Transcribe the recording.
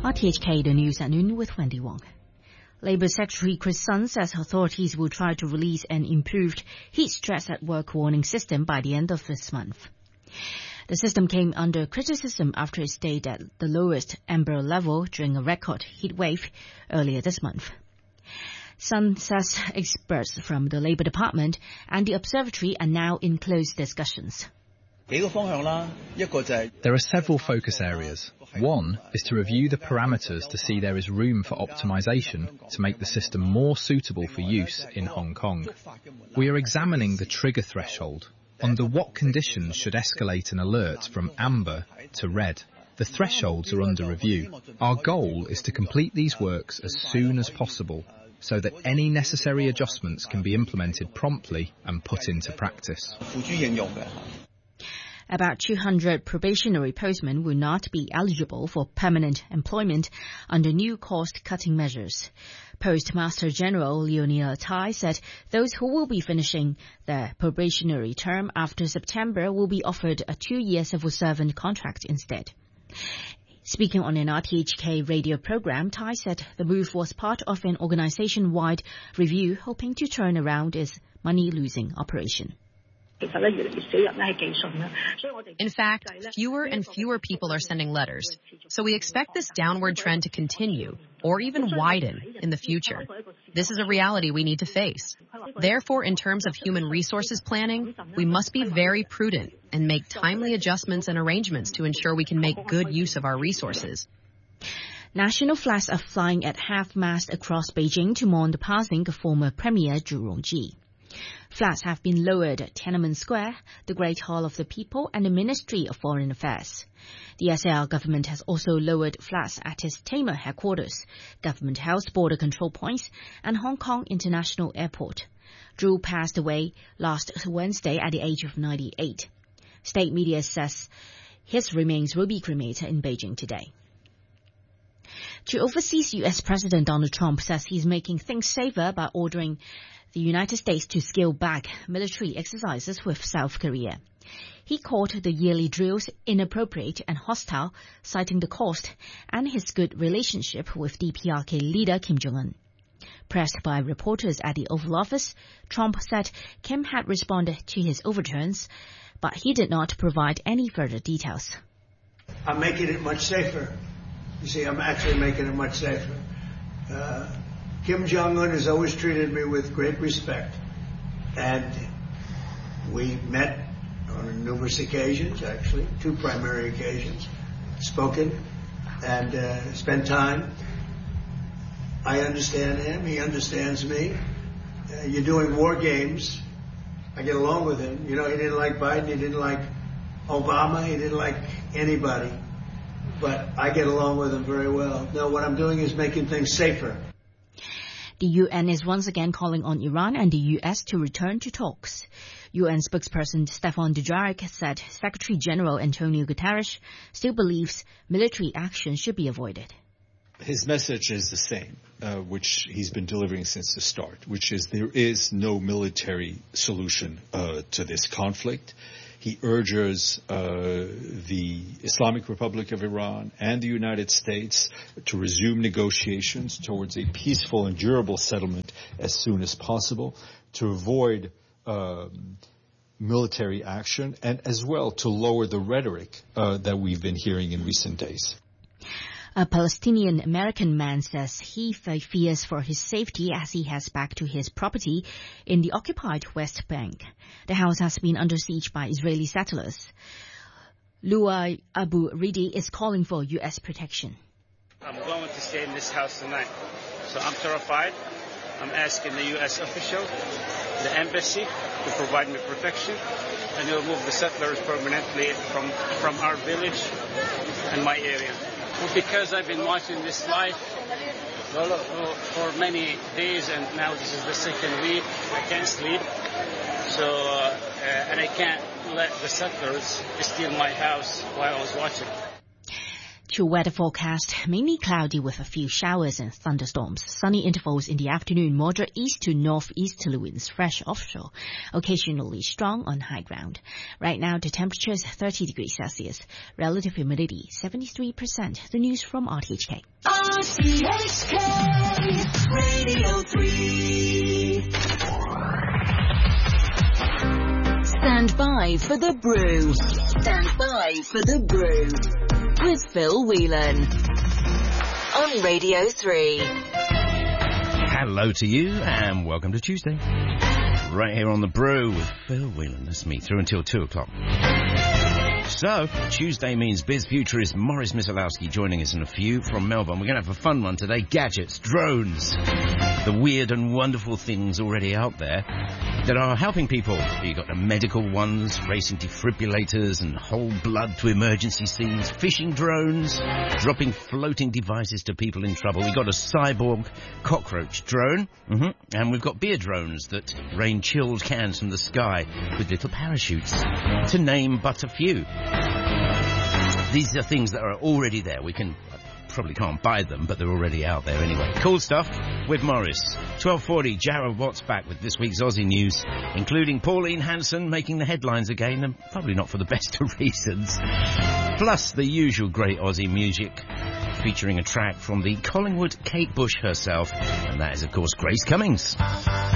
RTHK, the news at noon with Wendy Wong. Labour Secretary Chris Sun says authorities will try to release an improved heat stress at work warning system by the end of this month. The system came under criticism after it stayed at the lowest amber level during a record heat wave earlier this month. Sun says experts from the Labour Department and the Observatory are now in close discussions. There are several focus areas. One is to review the parameters to see there is room for optimization to make the system more suitable for use in Hong Kong. We are examining the trigger threshold. Under what conditions should escalate an alert from amber to red? The thresholds are under review. Our goal is to complete these works as soon as possible so that any necessary adjustments can be implemented promptly and put into practice. About 200 probationary postmen will not be eligible for permanent employment under new cost-cutting measures. Postmaster General Leonia Tai said those who will be finishing their probationary term after September will be offered a 2-year civil servant contract instead. Speaking on an RTHK radio program, Tai said the move was part of an organization-wide review hoping to turn around its money-losing operation. In fact, fewer and fewer people are sending letters. So we expect this downward trend to continue or even widen in the future. This is a reality we need to face. Therefore, in terms of human resources planning, we must be very prudent and make timely adjustments and arrangements to ensure we can make good use of our resources. National flags are flying at half-mast across Beijing to mourn the passing of former Premier Zhu Rongji. Flags have been lowered at Tiananmen Square, the Great Hall of the People, and the Ministry of Foreign Affairs. The SAR government has also lowered flags at its Tamar headquarters, Government House border control points, and Hong Kong International Airport. Zhu passed away last Wednesday at the age of 98. State media says his remains will be cremated in Beijing today. To overseas U.S. President Donald Trump says he's making things safer by ordering the United States to scale back military exercises with South Korea. He called the yearly drills inappropriate and hostile, citing the cost and his good relationship with DPRK leader Kim Jong-un. Pressed by reporters at the Oval Office, Trump said Kim had responded to his overturns, but he did not provide any further details. I'm making it much safer. You see, I'm actually making it much safer. Kim Jong-un has always treated me with great respect, and we met on numerous occasions, actually, 2 primary occasions, spoken and spent time. I understand him, he understands me. You're doing war games. I get along with him. You know, he didn't like Biden, he didn't like Obama, he didn't like anybody, but I get along with him very well. No, what I'm doing is making things safer. The UN is once again calling on Iran and the U.S. to return to talks. UN spokesperson Stéphane Dujarric said Secretary General Antonio Guterres still believes military action should be avoided. His message is the same, which he's been delivering since the start, which is there is no military solution to this conflict. He urges the Islamic Republic of Iran and the United States to resume negotiations towards a peaceful and durable settlement as soon as possible, to avoid military action, and as well to lower the rhetoric that we've been hearing in recent days. A Palestinian-American man says he fears for his safety as he heads back to his property in the occupied West Bank. The house has been under siege by Israeli settlers. Luai Abu Ridi is calling for U.S. protection. I'm going to stay in this house tonight, so I'm terrified. I'm asking the U.S. official, the embassy, to provide me protection and remove the settlers permanently from our village and my area. Well, because I've been watching this live for many days, and now this is the second week, I can't sleep. So, and I can't let the settlers steal my house while I was watching. Your weather forecast, mainly cloudy with a few showers and thunderstorms. Sunny intervals in the afternoon, moderate east to northeasterly winds, fresh offshore, occasionally strong on high ground. Right now, the temperature is 30 degrees Celsius. Relative humidity, 73%. The news from RTHK. RTHK Radio 3. Stand by for the brew. Stand by for the brew. With Phil Whelan. On Radio 3. Hello to you and welcome to Tuesday. Right here on The Brew with Phil Whelan. That's me, through until 2 o'clock. So, Tuesday means Biz Futurist Morris Misalowski joining us in a few from Melbourne. We're going to have a fun one today. Gadgets, drones, the weird and wonderful things already out there that are helping people. You've got the medical ones, racing defibrillators and whole blood to emergency scenes, fishing drones, dropping floating devices to people in trouble. We've got a cyborg cockroach drone, and we've got beer drones that rain chilled cans from the sky with little parachutes, to name but a few. These are things that are already there. We probably can't buy them, but they're already out there anyway. Cool stuff with Morris. 12:40, Jared Watts back with this week's Aussie news, including Pauline Hanson making the headlines again, and probably not for the best of reasons. Plus the usual great Aussie music, featuring a track from the Collingwood Kate Bush herself, and that is, of course, Grace Cummings.